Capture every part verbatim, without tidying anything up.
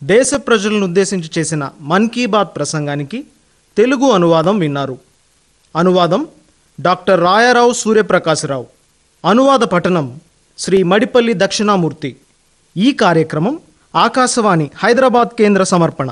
దేశ ప్రజలను ఉద్దేశించి చేసిన మన్ కీ బాత్ ప్రసంగానికి తెలుగు అనువాదం విన్నారు. అనువాదం డాక్టర్ రాయారావు సూర్యప్రకాశరావు. అనువాద పఠనం శ్రీ మడిపల్లి దక్షిణామూర్తి. ఈ కార్యక్రమం ఆకాశవాణి హైదరాబాద్ కేంద్ర సమర్పణ.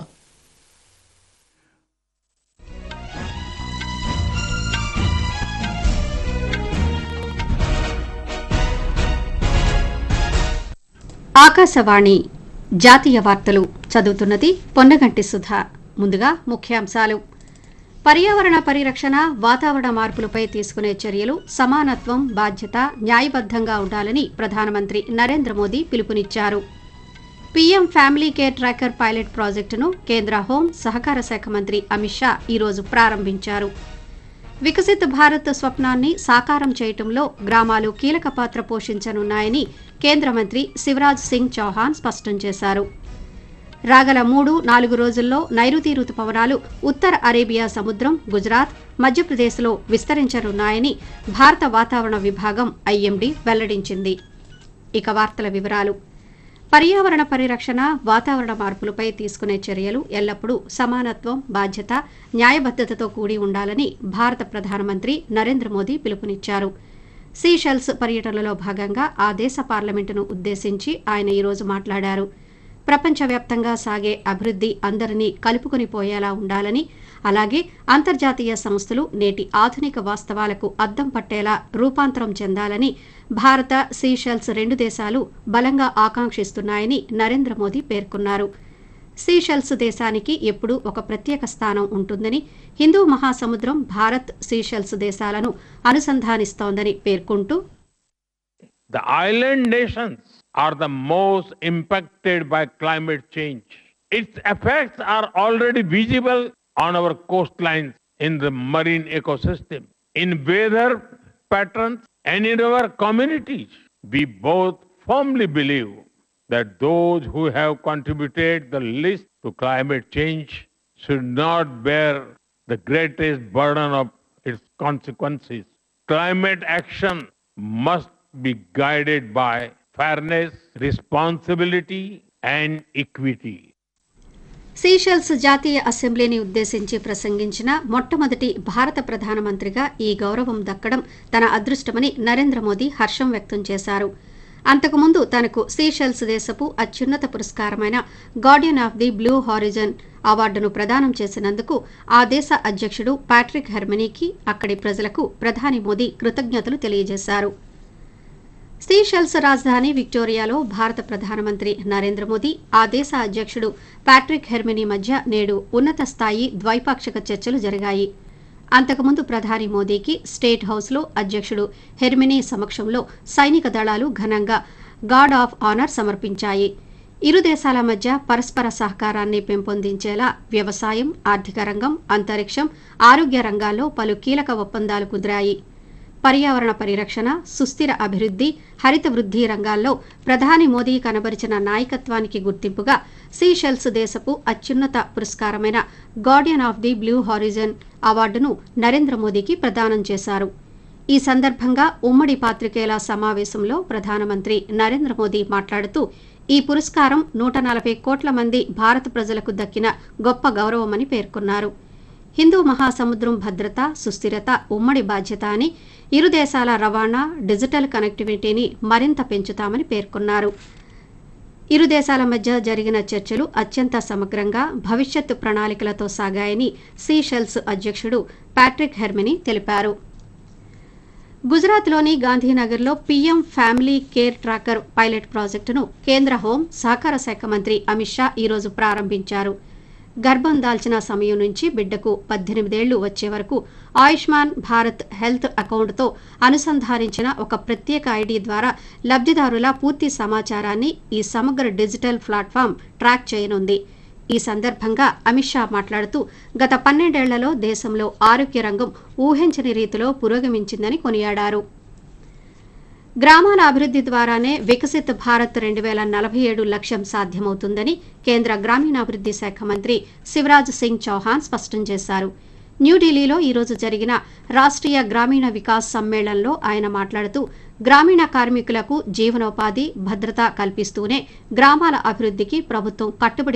ఆకాశవాణి జాతీయ వార్తలు చదువుతున్నది పొన్నగంటి సుధా. ముందుగా ముఖ్యాంశాలు. పర్యావరణ పరిరక్షణ, వాతావరణ మార్పులపై తీసుకునే చర్యలు సమానత్వం, బాధ్యత, న్యాయబద్దంగా ఉండాలని ప్రధానమంత్రి నరేంద్ర మోదీ పిలుపునిచ్చారు. PM family care tracker pilot ప్రాజెక్టును కేంద్ర హోం, సహకార శాఖ మంత్రి అమిత్ షా ఈరోజు ప్రారంభించారు. వికసిత్ భారత్ స్వప్నాన్ని సాకారం చేయటంలో గ్రామాలు కీలక పాత్ర పోషించనున్నాయని కేంద్ర మంత్రి శివరాజ్ సింగ్ చౌహాన్ స్పష్టం చేశారు. రాగల మూడు నాలుగు రోజుల్లో నైరుతి రుతుపవనాలు ఉత్తర అరేబియా సముద్రం, గుజరాత్, మధ్యప్రదేశ్లో విస్తరించనున్నాయని భారత వాతావరణ విభాగం ఐఎండీ వెల్లడించింది. ఇక వార్తల వివరాలు. పర్యావరణ పరిరక్షణ, వాతావరణ మార్పులపై తీసుకునే చర్యలు ఎల్లప్పుడూ సమానత్వం, బాధ్యత, న్యాయబద్దతతో కూడి ఉండాలని భారత ప్రధానమంత్రి నరేంద్ర మోదీ పిలుపునిచ్చారు. సీషెల్స్ పర్యటనలో భాగంగా ఆ దేశ పార్లమెంటును ఉద్దేశించి ఆయన ఈరోజు మాట్లాడారు. ప్రపంచవ్యాప్తంగా సాగే అభివృద్ధి అందరినీ కలుపుకొని పోయేలా ఉండాలని, అలాగే అంతర్జాతీయ సంస్థలు నేటి ఆధునిక వాస్తవాలకు అద్దం పట్టేలా రూపాంతరం చెందాలని భారత, సీషెల్స్ రెండు దేశాలు బలంగా ఆకాంక్షిస్తున్నాయని నరేంద్ర మోదీ పేర్కొన్నారు. సీషెల్స్ దేశానికి ఎప్పుడూ ఒక ప్రత్యేక స్థానం ఉంటుందని, హిందూ మహాసముద్రం భారత్, సీషెల్స్ దేశాలను అనుసంధానిస్తోందని పేర్కొంటూ, The island nations are the most impacted by climate change. Its effects are already visible on our coastlines, in the marine ecosystem, in weather patterns, and in our communities. We both firmly believe that those who have contributed the least to climate change should not bear the greatest burden of its consequences. Climate action must be guided by fairness, responsibility, and equity. Seychelles జాతీయ అసెంబ్లీని ఉద్దేశించి ప్రసంగించిన మొట్టమొదటి భారత ప్రధానమంత్రిగా ఈ గౌరవం దక్కడం తన అదృష్టమని నరేంద్ర మోదీ హర్షం వ్యక్తం చేశారు. అంతకుముందు తనకు సీషెల్స్ దేశపు అత్యున్నత పురస్కారమైన Guardian of the blue horizon అవార్డును ప్రదానం చేసినందుకు ఆ దేశ అధ్యక్షుడు ప్యాట్రిక్ హెర్మినీకి అక్కడి ప్రజలకు ప్రధాని మోదీ కృతజ్ఞతలు తెలియజేశారు. సీషెల్స్ రాజధాని విక్టోరియాలో భారత ప్రధానమంత్రి నరేంద్ర మోదీ, ఆ దేశ అధ్యక్షుడు ప్యాట్రిక్ హెర్మినీ మధ్య నేడు ఉన్నత స్థాయి ద్వైపాక్షిక చర్చలు జరిగాయి. అంతకుముందు ప్రధాని మోదీకి స్టేట్ హౌస్లో అధ్యక్షుడు హెర్మినీ సమక్షంలో సైనిక దళాలు ఘనంగా గార్డ్ ఆఫ్ ఆనర్ సమర్పించాయి. ఇరు దేశాల మధ్య పరస్పర సహకారాన్ని పెంపొందించేలా వ్యవసాయం, ఆర్థిక రంగం, అంతరిక్షం, ఆరోగ్య రంగాల్లో పలు కీలక ఒప్పందాలు కుదిరాయి. పర్యావరణ పరిరక్షణ, సుస్థిర అభివృద్ధి, హరిత వృద్ధి రంగాల్లో ప్రధాని మోదీ కనబరిచిన నాయకత్వానికి గుర్తింపుగా సీషెల్స్ దేశపు అత్యున్నత పురస్కారమైన Guardian of the blue horizon అవార్డును నరేంద్ర మోదీకి ప్రదానం చేశారు. ఈ సందర్భంగా ఉమ్మడి పాత్రికేయుల సమావేశంలో ప్రధానమంత్రి నరేంద్ర మోదీ మాట్లాడుతూ, ఈ పురస్కారం నూట నలభై కోట్ల మంది భారత ప్రజలకు దక్కిన గొప్ప గౌరవమని పేర్కొన్నారు. హిందూ మహాసముద్రం భద్రత, సుస్థిరత ఉమ్మడి బాధ్యత అని, ఇరు దేశాల రవాణా, డిజిటల్ కనెక్టివిటీని మరింత పెంచుతామని పేర్కొన్నారు. ఇరు దేశాల మధ్య జరిగిన చర్చలు అత్యంత సమగ్రంగా భవిష్యత్తు ప్రణాళికలతో సాగాయని సీషెల్స్ అధ్యక్షుడు ప్యాట్రిక్ హెర్మినీ తెలిపారు. గుజరాత్లోని గాంధీనగర్లో PM family care tracker pilot ప్రాజెక్టును కేంద్ర హోం, సహకార శాఖ మంత్రి అమిత్ షా ఈరోజు ప్రారంభించారు. గర్భం దాల్చిన సమయం నుంచి బిడ్డకు పద్దెనిమిదేళ్లు వచ్చే వరకు ఆయుష్మాన్ భారత్ హెల్త్ అకౌంట్తో అనుసంధానించిన ఒక ప్రత్యేక ఐడీ ద్వారా లబ్ధిదారుల పూర్తి సమాచారాన్ని ఈ సమగ్ర డిజిటల్ ప్లాట్ఫామ్ ట్రాక్ చేయనుంది. ఈ సందర్భంగా అమిత్ షా మాట్లాడుతూ, గత పన్నెండేళ్లలో దేశంలో ఆరోగ్య రంగం ఊహించని రీతిలో పురోగమించిందని కొనియాడారు. గ్రామాల అభివృద్ధి ద్వారానే వికసిత్ భారత్ రెండు వేల నలభై ఏడు లక్ష్యం సాధ్యమవుతుందని కేంద్ర గ్రామీణాభివృద్ధి శాఖ మంత్రి శివరాజ్ సింగ్ చౌహాన్ స్పష్టం చేశారు. న్యూఢిల్లీలో ఈరోజు జరిగిన రాష్ట్రీయ గ్రామీణ వికాస్ సమ్మేళనంలో ఆయన మాట్లాడుతూ, గ్రామీణ కార్మికులకు జీవనోపాధి, భద్రత కల్పిస్తూనే గ్రామాల అభివృద్ధికి ప్రభుత్వం కట్టుబడి